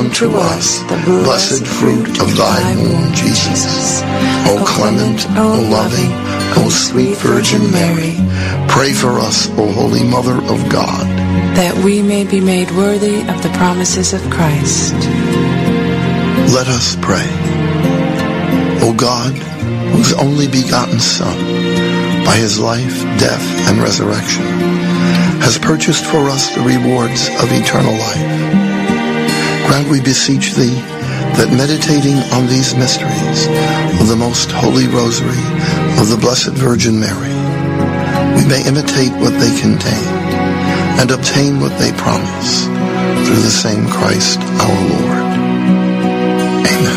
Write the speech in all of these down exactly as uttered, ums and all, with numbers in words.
unto us the blessed fruit of thy womb, Jesus. O clement, O loving, O sweet Virgin Mary, pray for us, O Holy Mother of God, that we may be made worthy of the promises of Christ. Let us pray. O God, whose only begotten Son, by his life, death, and resurrection, has purchased for us the rewards of eternal life, grant, we beseech thee, that meditating on these mysteries of the most holy rosary of the Blessed Virgin Mary, we may imitate what they contain and obtain what they promise, through the same Christ our Lord. Amen.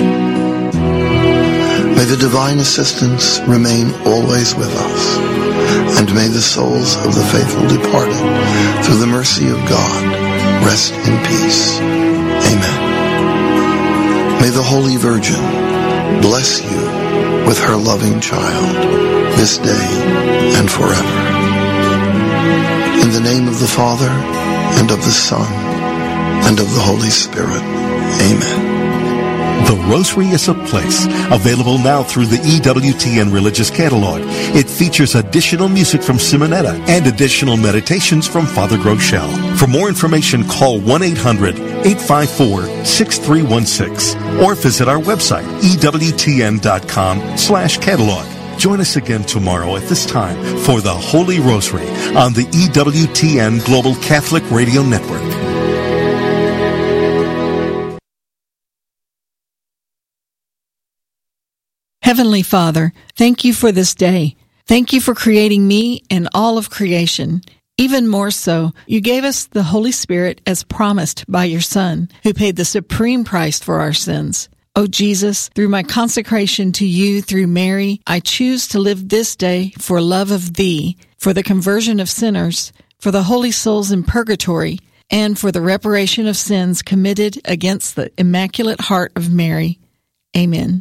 May the divine assistance remain always with us, and may the souls of the faithful departed, through the mercy of God, rest in peace. Amen. May the Holy Virgin bless you with her loving child, this day and forever. In the name of the Father, and of the Son, and of the Holy Spirit. Amen. The Rosary is a Place, available now through the E W T N Religious Catalog. It features additional music from Simonetta and additional meditations from Father Groeschel. For more information, call one eight hundred, eight five four, six three one six or visit our website, E W T N dot com slash catalog. Join us again tomorrow at this time for the Holy Rosary on the E W T N Global Catholic Radio Network. Heavenly Father, thank you for this day. Thank you for creating me and all of creation. Even more so, you gave us the Holy Spirit as promised by your Son, who paid the supreme price for our sins. O Jesus, through my consecration to you through Mary, I choose to live this day for love of thee, for the conversion of sinners, for the holy souls in purgatory, and for the reparation of sins committed against the Immaculate Heart of Mary. Amen.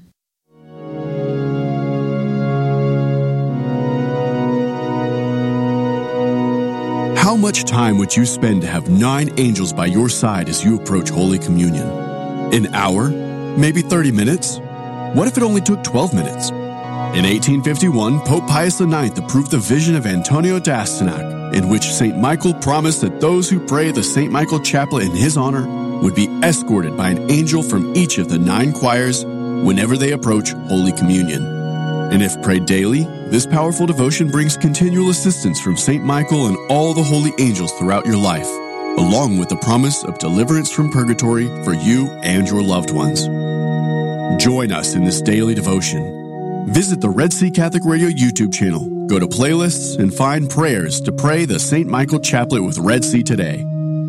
How much time would you spend to have nine angels by your side as you approach Holy Communion? An hour? Maybe thirty minutes? What if it only took twelve minutes? In eighteen fifty-one, Pope Pius the ninth approved the vision of Antonio d'Astyanac, in which Saint Michael promised that those who pray the Saint Michael Chaplet in his honor would be escorted by an angel from each of the nine choirs whenever they approach Holy Communion. And if prayed daily, this powerful devotion brings continual assistance from Saint Michael and all the holy angels throughout your life, along with the promise of deliverance from purgatory for you and your loved ones. Join us in this daily devotion. Visit the Red Sea Catholic Radio YouTube channel, go to playlists, and find prayers to pray the Saint Michael Chaplet with Red Sea today.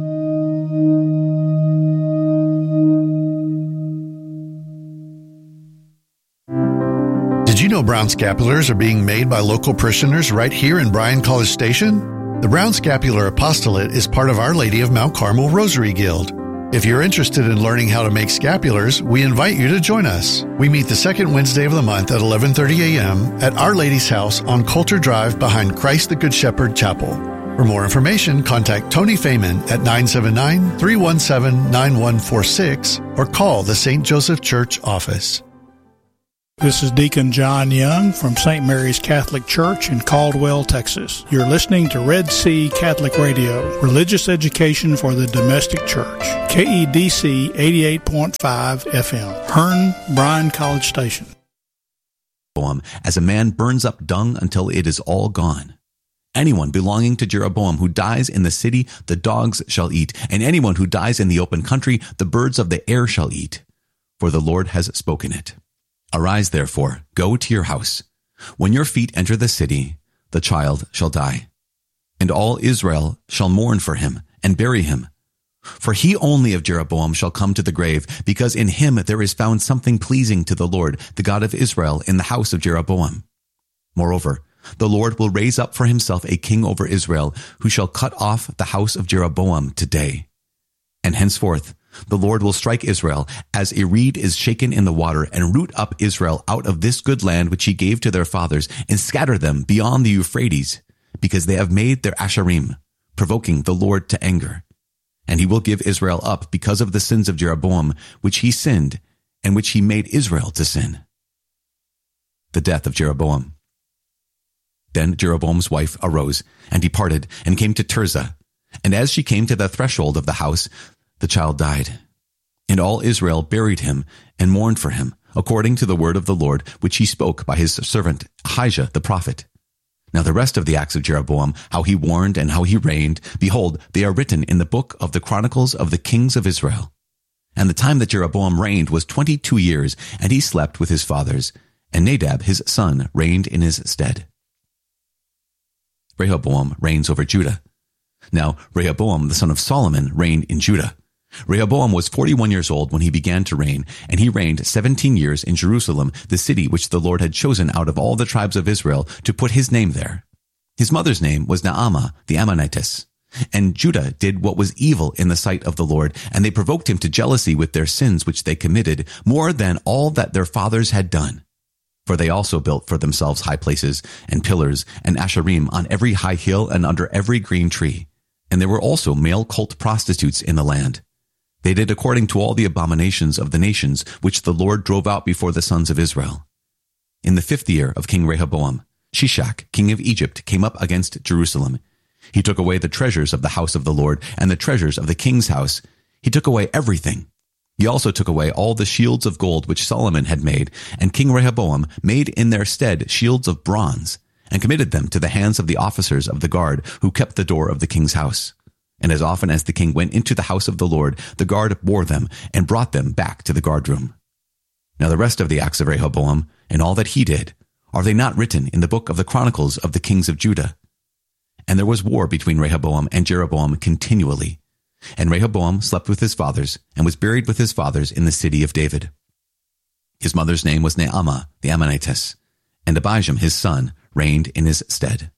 Did you know brown scapulars are being made by local parishioners right here in Bryan College Station? The Brown Scapular Apostolate is part of Our Lady of Mount Carmel Rosary Guild. If you're interested in learning how to make scapulars, we invite you to join us. We meet the second Wednesday of the month at eleven thirty a.m. at Our Lady's house on Coulter Drive behind Christ the Good Shepherd Chapel. For more information, contact Tony Feynman at nine seven nine, three one seven, nine one four six or call the Saint Joseph Church office. This is Deacon John Young from Saint Mary's Catholic Church in Caldwell, Texas. You're listening to Red Sea Catholic Radio, religious education for the domestic church. K E D C eighty-eight point five F M, Hearn, Bryan College Station. As a man burns up dung until it is all gone. Anyone belonging to Jeroboam who dies in the city, the dogs shall eat, and anyone who dies in the open country, the birds of the air shall eat. For the Lord has spoken it. Arise, therefore, go to your house. When your feet enter the city, the child shall die. And all Israel shall mourn for him, and bury him. For he only of Jeroboam shall come to the grave, because in him there is found something pleasing to the Lord, the God of Israel, in the house of Jeroboam. Moreover, the Lord will raise up for himself a king over Israel, who shall cut off the house of Jeroboam today. And henceforth, the Lord will strike Israel as a reed is shaken in the water, and root up Israel out of this good land which he gave to their fathers, and scatter them beyond the Euphrates, because they have made their Asherim, provoking the Lord to anger. And he will give Israel up because of the sins of Jeroboam, which he sinned, and which he made Israel to sin. The death of Jeroboam. Then Jeroboam's wife arose and departed and came to Tirzah. And as she came to the threshold of the house, the child died. And all Israel buried him and mourned for him, according to the word of the Lord, which he spoke by his servant Ahijah the prophet. Now the rest of the acts of Jeroboam, how he warned and how he reigned, behold, they are written in the book of the Chronicles of the kings of Israel. And the time that Jeroboam reigned was twenty-two years, and he slept with his fathers, and Nadab his son reigned in his stead. Rehoboam reigns over Judah. Now Rehoboam the son of Solomon reigned in Judah. Rehoboam was forty-one years old when he began to reign, and he reigned seventeen years in Jerusalem, the city which the Lord had chosen out of all the tribes of Israel to put his name there. His mother's name was Naamah the Ammonitess. And Judah did what was evil in the sight of the Lord, and they provoked him to jealousy with their sins which they committed, more than all that their fathers had done. For they also built for themselves high places, and pillars, and asherim on every high hill and under every green tree. And there were also male cult prostitutes in the land. They did according to all the abominations of the nations which the Lord drove out before the sons of Israel. In the fifth year of King Rehoboam, Shishak, king of Egypt, came up against Jerusalem. He took away the treasures of the house of the Lord and the treasures of the king's house. He took away everything. He also took away all the shields of gold which Solomon had made, and King Rehoboam made in their stead shields of bronze, and committed them to the hands of the officers of the guard who kept the door of the king's house. And as often as the king went into the house of the Lord, the guard bore them and brought them back to the guardroom. Now the rest of the acts of Rehoboam, and all that he did, are they not written in the book of the Chronicles of the kings of Judah? And there was war between Rehoboam and Jeroboam continually. And Rehoboam slept with his fathers, and was buried with his fathers in the city of David. His mother's name was Naamah the Ammonitess, and Abijam his son reigned in his stead.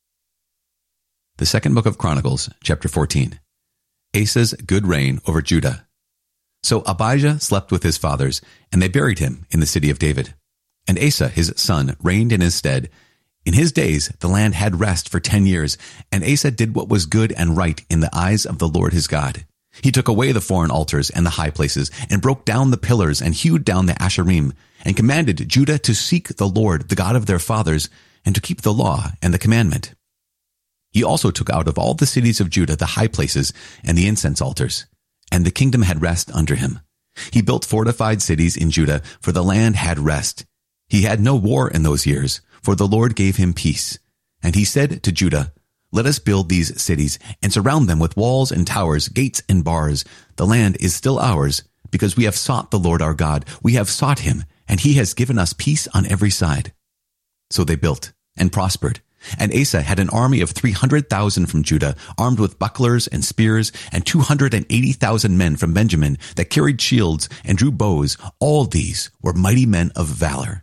The second book of Chronicles, chapter fourteen. Asa's good reign over Judah. So Abijah slept with his fathers, and they buried him in the city of David. And Asa his son reigned in his stead. In his days the land had rest for ten years, and Asa did what was good and right in the eyes of the Lord his God. He took away the foreign altars and the high places, and broke down the pillars, and hewed down the asherim, and commanded Judah to seek the Lord, the God of their fathers, and to keep the law and the commandment. He also took out of all the cities of Judah the high places and the incense altars, and the kingdom had rest under him. He built fortified cities in Judah, for the land had rest. He had no war in those years, for the Lord gave him peace. And he said to Judah, "Let us build these cities, and surround them with walls and towers, gates and bars. The land is still ours, because we have sought the Lord our God. We have sought him, and he has given us peace on every side." So they built and prospered. And Asa had an army of three hundred thousand from Judah, armed with bucklers and spears, and two hundred eighty thousand men from Benjamin that carried shields and drew bows. All these were mighty men of valor.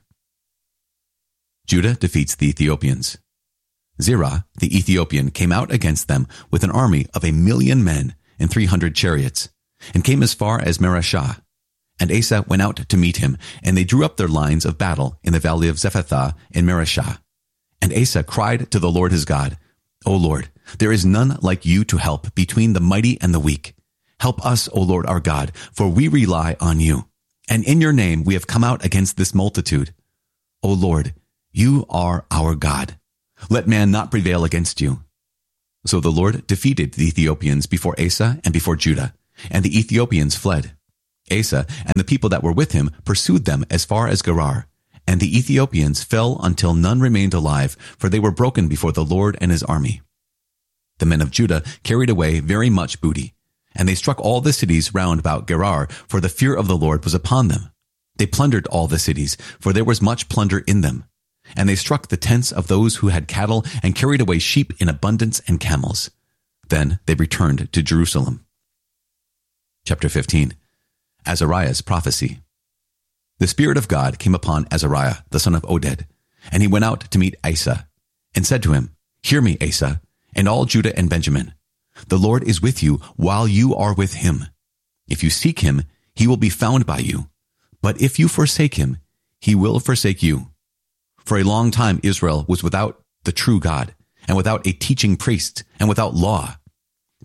Judah defeats the Ethiopians. Zerah, the Ethiopian, came out against them with an army of a million men and three hundred chariots, and came as far as Mareshah. And Asa went out to meet him, and they drew up their lines of battle in the valley of Zephathah in Mareshah. And Asa cried to the Lord his God, "O Lord, there is none like you to help between the mighty and the weak. Help us, O Lord our God, for we rely on you. And in your name we have come out against this multitude. O Lord, you are our God. Let man not prevail against you." So the Lord defeated the Ethiopians before Asa and before Judah, and the Ethiopians fled. Asa and the people that were with him pursued them as far as Gerar. And the Ethiopians fell until none remained alive, for they were broken before the Lord and his army. The men of Judah carried away very much booty, and they struck all the cities round about Gerar, for the fear of the Lord was upon them. They plundered all the cities, for there was much plunder in them. And they struck the tents of those who had cattle, and carried away sheep in abundance and camels. Then they returned to Jerusalem. Chapter fifteen. Azariah's prophecy. The Spirit of God came upon Azariah, the son of Oded, and he went out to meet Asa, and said to him, "Hear me, Asa, and all Judah and Benjamin. The Lord is with you while you are with him. If you seek him, he will be found by you. But if you forsake him, he will forsake you. For a long time Israel was without the true God, and without a teaching priest, and without law.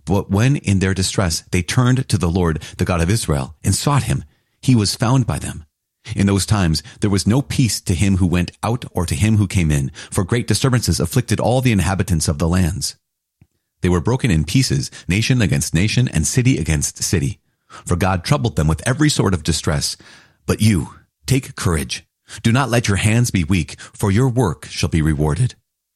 But when in their distress they turned to the Lord, the God of Israel, and sought him, he was found by them. In those times there was no peace to him who went out or to him who came in, for great disturbances afflicted all the inhabitants of the lands. They were broken in pieces, nation against nation, and city against city. For God troubled them with every sort of distress. But you, take courage. Do not let your hands be weak, for your work shall be rewarded.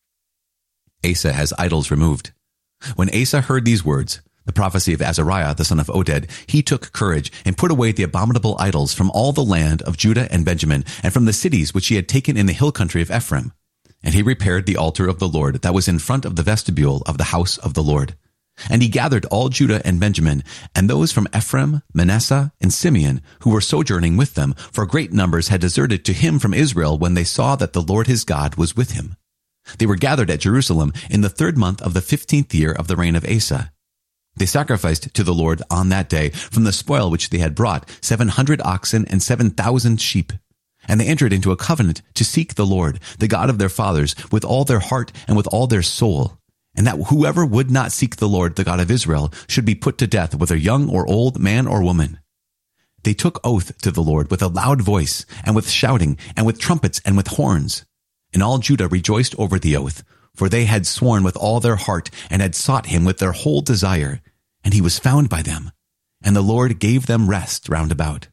Asa has idols removed. When Asa heard these words, the prophecy of Azariah, the son of Oded, he took courage and put away the abominable idols from all the land of Judah and Benjamin, and from the cities which he had taken in the hill country of Ephraim. And he repaired the altar of the Lord that was in front of the vestibule of the house of the Lord. And he gathered all Judah and Benjamin, and those from Ephraim, Manasseh, and Simeon, who were sojourning with them, for great numbers had deserted to him from Israel when they saw that the Lord his God was with him. They were gathered at Jerusalem in the third month of the fifteenth year of the reign of Asa. They sacrificed to the Lord on that day from the spoil which they had brought seven hundred oxen and seven thousand sheep. And they entered into a covenant to seek the Lord, the God of their fathers, with all their heart and with all their soul, and that whoever would not seek the Lord, the God of Israel, should be put to death, whether young or old, man or woman. They took oath to the Lord with a loud voice, and with shouting, and with trumpets, and with horns. And all Judah rejoiced over the oath, for they had sworn with all their heart, and had sought him with their whole desire, and he was found by them, and the Lord gave them rest round about.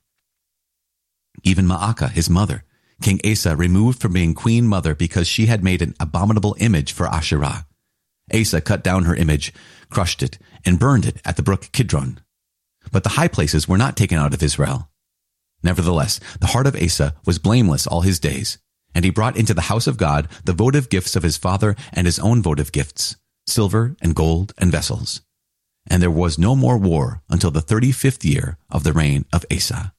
Even Maacah, his mother, King Asa removed from being queen mother because she had made an abominable image for Asherah. Asa cut down her image, crushed it, and burned it at the brook Kidron. But the high places were not taken out of Israel. Nevertheless, the heart of Asa was blameless all his days, and he brought into the house of God the votive gifts of his father and his own votive gifts, silver and gold and vessels. And there was no more war until the thirty-fifth year of the reign of Asa.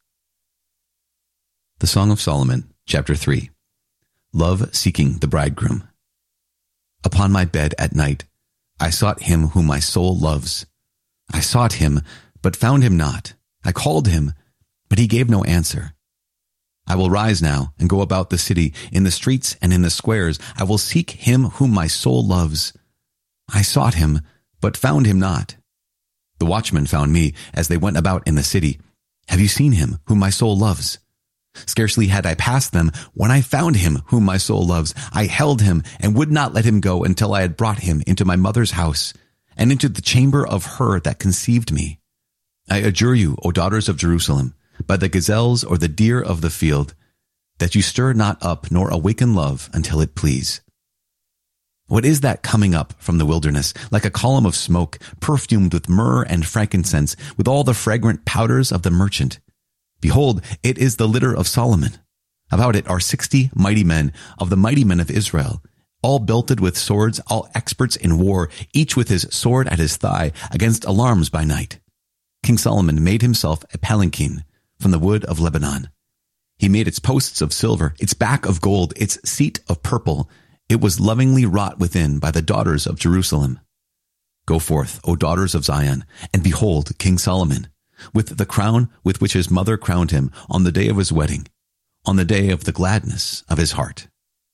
The Song of Solomon, chapter three. Love seeking the bridegroom. Upon my bed at night, I sought him whom my soul loves. I sought him, but found him not. I called him, but he gave no answer. I will rise now and go about the city, in the streets and in the squares. I will seek him whom my soul loves. I sought him, but found him not. The watchmen found me as they went about in the city. Have you seen him whom my soul loves? Scarcely had I passed them when I found him whom my soul loves. I held him and would not let him go until I had brought him into my mother's house and into the chamber of her that conceived me. I adjure you, O daughters of Jerusalem, by the gazelles or the deer of the field, that you stir not up nor awaken love until it please. What is that coming up from the wilderness, like a column of smoke, perfumed with myrrh and frankincense, with all the fragrant powders of the merchant? Behold, it is the litter of Solomon. About it are sixty mighty men of the mighty men of Israel, all belted with swords, all experts in war, each with his sword at his thigh, against alarms by night. King Solomon made himself a palanquin from the wood of Lebanon. He made its posts of silver, its back of gold, its seat of purple. It was lovingly wrought within by the daughters of Jerusalem. Go forth, O daughters of Zion, and behold King Solomon, with the crown with which his mother crowned him on the day of his wedding, on the day of the gladness of his heart.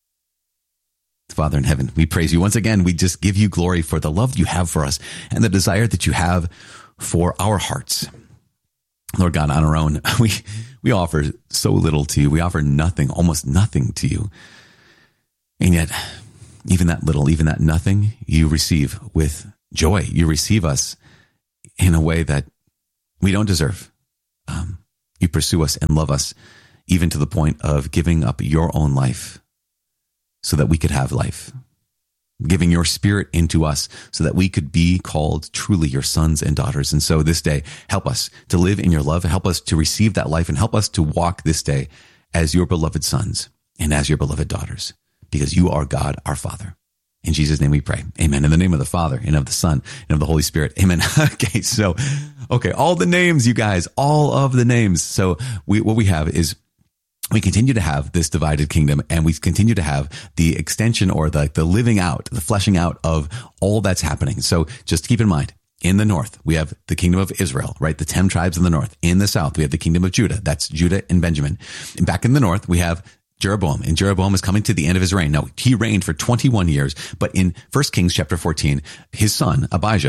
Father in heaven, we praise you. Once again, we just give you glory for the love you have for us and the desire that you have for our hearts. Lord God, on our own, we, we offer so little to you. We offer nothing, almost nothing to you. And yet, even that little, even that nothing, you receive with joy. You receive us in a way that we don't deserve. Um, you pursue us and love us, even to the point of giving up your own life so that we could have life. Giving your spirit into us so that we could be called truly your sons and daughters. And so this day, help us to live in your love, help us to receive that life, and help us to walk this day as your beloved sons and as your beloved daughters, because you are God, our Father. In Jesus' name we pray. Amen. In the name of the Father and of the Son and of the Holy Spirit. Amen. Okay. So, okay. All the names, you guys, all of the names. So we, what we have is we continue to have this divided kingdom, and we continue to have the extension or the, the living out, the fleshing out of all that's happening. So just keep in mind, in the north, we have the kingdom of Israel, right? The ten tribes in the north. In the south, we have the kingdom of Judah. That's Judah and Benjamin. And back in the north, we have Jeroboam, and Jeroboam is coming to the end of his reign. Now, he reigned for twenty-one years, but in First Kings chapter fourteen, his son, Abijah,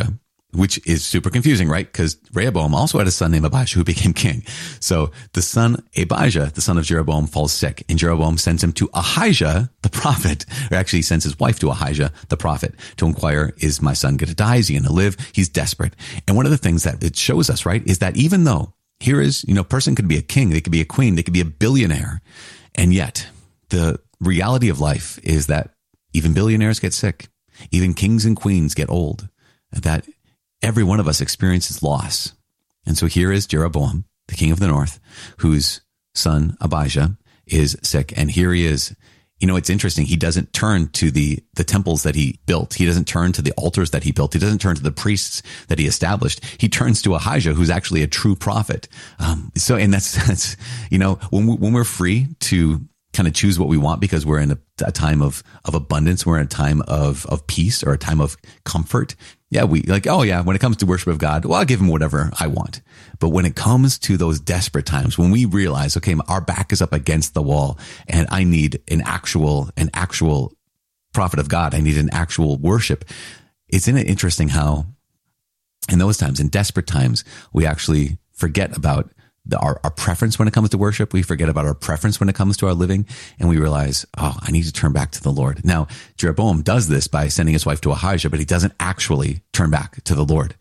which is super confusing, right? Because Rehoboam also had a son named Abijah who became king. So the son Abijah, the son of Jeroboam, falls sick, and Jeroboam sends him to Ahijah, the prophet, or actually he sends his wife to Ahijah, the prophet, to inquire, is my son going to die? Is he going to live? He's desperate. And one of the things that it shows us, right, is that even though here is, you know, a person could be a king, they could be a queen, they could be a billionaire, and yet the reality of life is that even billionaires get sick, even kings and queens get old, that every one of us experiences loss. And so here is Jeroboam, the king of the north, whose son Abijah is sick. And here he is. You know, it's interesting. He doesn't turn to the, the temples that he built. He doesn't turn to the altars that he built. He doesn't turn to the priests that he established. He turns to Ahijah, who's actually a true prophet. Um, so, and that's, that's, you know, when we, when we're free to kind of choose what we want because we're in a, a time of, of abundance, we're in a time of, of peace or a time of comfort. Yeah, we like, oh yeah, when it comes to worship of God, well, I'll give him whatever I want. But when it comes to those desperate times, when we realize, okay, our back is up against the wall and I need an actual, an actual prophet of God, I need an actual worship. Isn't it interesting how in those times, in desperate times, we actually forget about The, our, our preference when it comes to worship. We forget about our preference when it comes to our living, and we realize, oh, I need to turn back to the Lord. Now, Jeroboam does this by sending his wife to Ahijah, but he doesn't actually turn back to the Lord.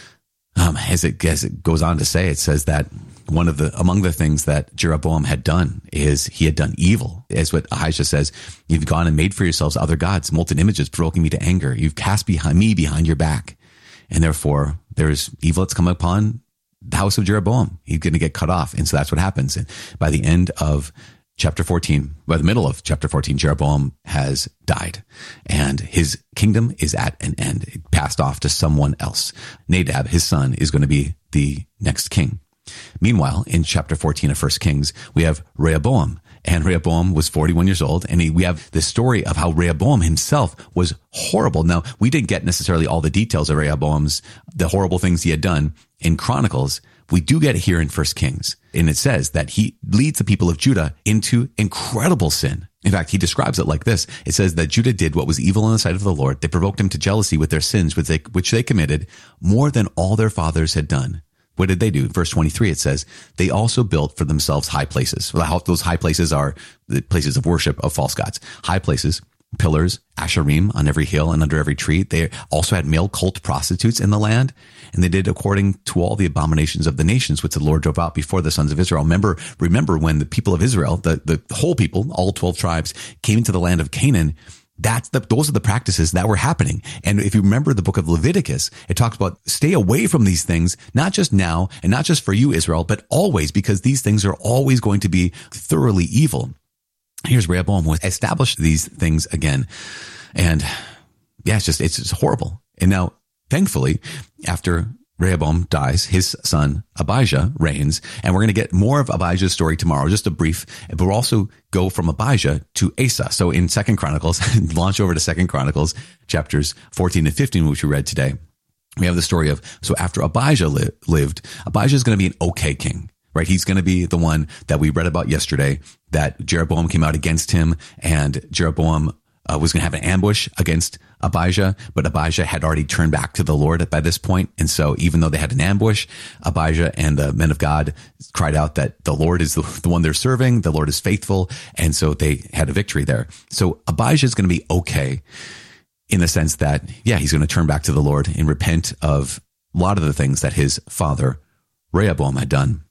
Um, as it, as it goes on to say, it says that one of the, among the things that Jeroboam had done is he had done evil. As what Ahijah says, you've gone and made for yourselves other gods, molten images, provoking me to anger. You've cast behind me behind your back. And therefore there's evil that's come upon the house of Jeroboam. He's going to get cut off. And so that's what happens. And by the end of chapter fourteen, by the middle of chapter fourteen, Jeroboam has died and his kingdom is at an end. It passed off to someone else. Nadab, his son, is going to be the next king. Meanwhile, in chapter fourteen of First Kings, we have Rehoboam. And Rehoboam was forty-one years old. And he, we have the story of how Rehoboam himself was horrible. Now, we didn't get necessarily all the details of Rehoboam's, the horrible things he had done in Chronicles. We do get it here in First Kings. And it says that he leads the people of Judah into incredible sin. In fact, he describes it like this. It says that Judah did what was evil in the sight of the Lord. They provoked him to jealousy with their sins, which they, which they committed more than all their fathers had done. What did they do? Verse twenty-three, it says, they also built for themselves high places. Well, those high places are the places of worship of false gods. High places, pillars, asherim on every hill and under every tree. They also had male cult prostitutes in the land, and they did according to all the abominations of the nations, which the Lord drove out before the sons of Israel. Remember, remember when the people of Israel, the, the whole people, all twelve tribes, came into the land of Canaan. That's the, those are the practices that were happening. And if you remember the book of Leviticus, it talks about stay away from these things, not just now and not just for you, Israel, but always, because these things are always going to be thoroughly evil. Here's Rehoboam who established these things again. And yeah, it's just, it's just horrible. And now, thankfully, after Rehoboam dies, his son Abijah reigns, and we're going to get more of Abijah's story tomorrow, just a brief, but we'll also go from Abijah to Asa. So in Second Chronicles, launch over to Second Chronicles, chapters fourteen and fifteen, which we read today. We have the story of, so after Abijah li- lived, Abijah is going to be an okay king, right? He's going to be the one that we read about yesterday, that Jeroboam came out against him, and Jeroboam uh, was going to have an ambush against Abijah, but Abijah had already turned back to the Lord by this point. And so even though they had an ambush, Abijah and the men of God cried out that the Lord is the, the one they're serving. The Lord is faithful. And so they had a victory there. So Abijah is going to be okay in the sense that, yeah, he's going to turn back to the Lord and repent of a lot of the things that his father Rehoboam had done.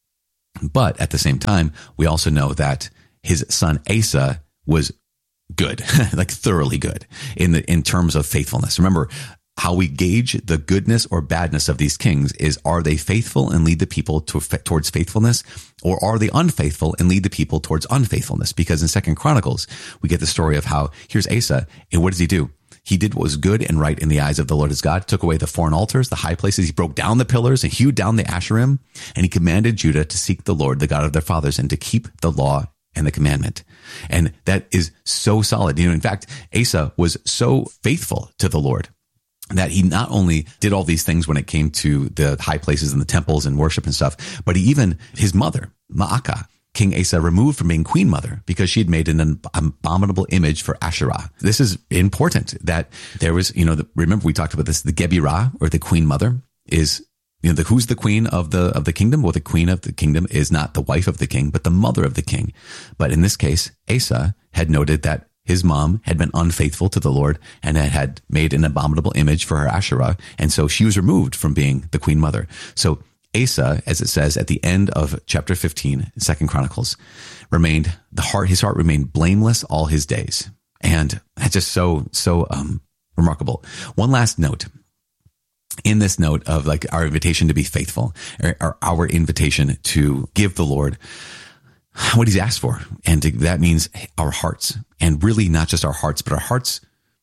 But at the same time, we also know that his son Asa was good, like thoroughly good in the, in terms of faithfulness. Remember, how we gauge the goodness or badness of these kings is, are they faithful and lead the people to, towards faithfulness, or are they unfaithful and lead the people towards unfaithfulness? Because in Second Chronicles, we get the story of how here's Asa, and what does he do? He did what was good and right in the eyes of the Lord his God, took away the foreign altars, the high places. He broke down the pillars and hewed down the asherim, and he commanded Judah to seek the Lord, the God of their fathers, and to keep the law and the commandment. And that is so solid. You know, in fact, Asa was so faithful to the Lord that he not only did all these things when it came to the high places and the temples and worship and stuff, but he even, his mother, Maacah, King Asa removed from being queen mother because she had made an abominable image for Asherah. This is important that there was, you know, the, remember we talked about this, the Gebirah, or the queen mother, is, you know, the, who's the queen of the, of the kingdom? Well, the queen of the kingdom is not the wife of the king, but the mother of the king. But in this case, Asa had noted that his mom had been unfaithful to the Lord and had made an abominable image for her Asherah. And so she was removed from being the queen mother. So Asa, as it says at the end of chapter fifteen, Second Chronicles, remained the heart, his heart remained blameless all his days. And that's just so, so, um, remarkable. One last note. In this note of like our invitation to be faithful, or our invitation to give the Lord what he's asked for. And to, that means our hearts, and really not just our hearts, but our hearts.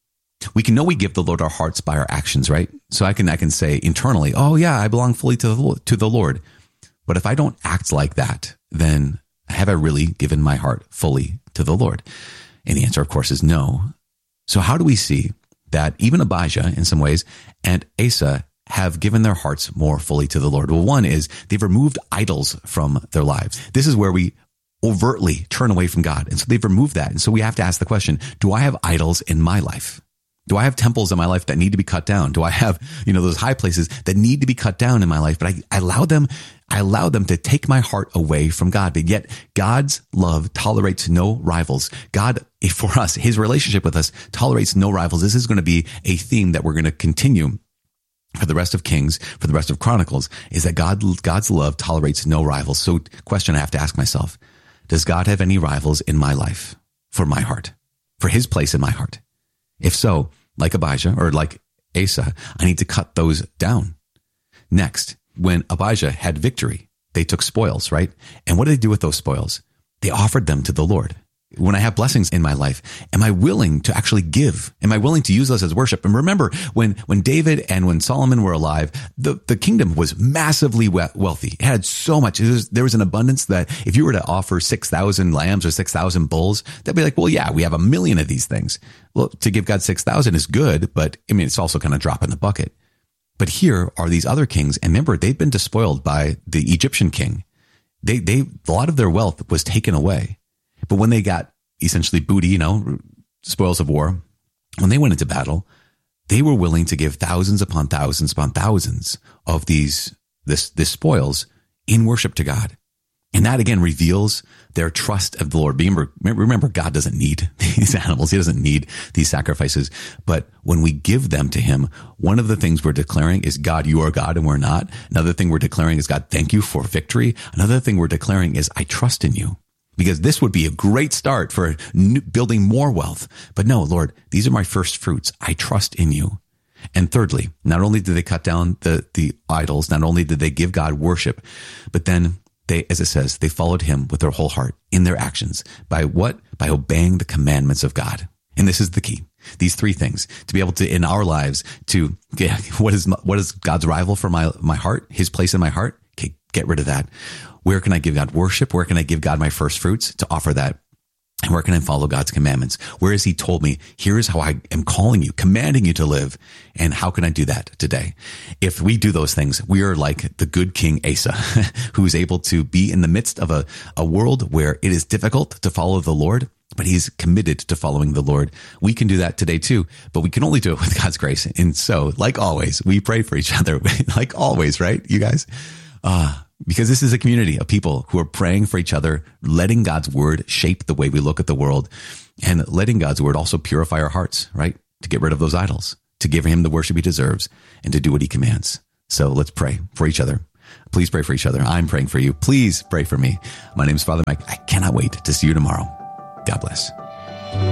We can know we give the Lord our hearts by our actions, right? So I can, I can say internally, oh yeah, I belong fully to the, to the Lord. But if I don't act like that, then have I really given my heart fully to the Lord? And the answer, of course, is no. So how do we see that even Abijah in some ways and Asa have given their hearts more fully to the Lord? Well, one is they've removed idols from their lives. This is where we overtly turn away from God. And so they've removed that. And so we have to ask the question, do I have idols in my life? Do I have temples in my life that need to be cut down? Do I have, you know, those high places that need to be cut down in my life? But I, I allow them, I allow them to take my heart away from God. But yet God's love tolerates no rivals. God, for us, his relationship with us tolerates no rivals. This is going to be a theme that we're going to continue for the rest of Kings, for the rest of Chronicles, is that God, God's love tolerates no rivals. So question I have to ask myself, does God have any rivals in my life for my heart, for his place in my heart? If so, like Abijah or like Asa, I need to cut those down. Next, when Abijah had victory, they took spoils, right? And what did they do with those spoils? They offered them to the Lord. When I have blessings in my life, am I willing to actually give? Am I willing to use those as worship? And remember, when, when David and when Solomon were alive, the, the kingdom was massively we- wealthy. It had so much. It was, there was an abundance that if you were to offer six thousand lambs or six thousand bulls, they'd be like, well, yeah, we have a million of these things. Well, to give God six thousand is good, but I mean, it's also kind of drop in the bucket. But here are these other kings. And remember, they've been despoiled by the Egyptian king. They, they, a lot of their wealth was taken away. But when they got essentially booty, you know, spoils of war, when they went into battle, they were willing to give thousands upon thousands upon thousands of these, this, this spoils in worship to God. And that again reveals their trust of the Lord. Remember, remember, God doesn't need these animals. He doesn't need these sacrifices. But when we give them to him, one of the things we're declaring is, God, you are God and we're not. Another thing we're declaring is, God, thank you for victory. Another thing we're declaring is, I trust in you. Because this would be a great start for new, building more wealth. But no, Lord, these are my first fruits. I trust in you. And thirdly, not only did they cut down the, the idols, not only did they give God worship, but then they, as it says, they followed him with their whole heart in their actions. By what? By obeying the commandments of God. And this is the key. These three things, to be able to, in our lives, to get, what is, what is God's rival for my, my heart, his place in my heart? Okay, get rid of that. Where can I give God worship? Where can I give God my first fruits? To offer that. And where can I follow God's commandments? Where has he told me, here is how I am calling you, commanding you to live. And how can I do that today? If we do those things, we are like the good King Asa, who is able to be in the midst of a, a world where it is difficult to follow the Lord, but he's committed to following the Lord. We can do that today too, but we can only do it with God's grace. And so, like always, we pray for each other, like always, right? You guys? Ah, uh, Because this is a community of people who are praying for each other, letting God's word shape the way we look at the world, and letting God's word also purify our hearts, right? To get rid of those idols, to give him the worship he deserves, and to do what he commands. So let's pray for each other. Please pray for each other. I'm praying for you. Please pray for me. My name is Father Mike. I cannot wait to see you tomorrow. God bless.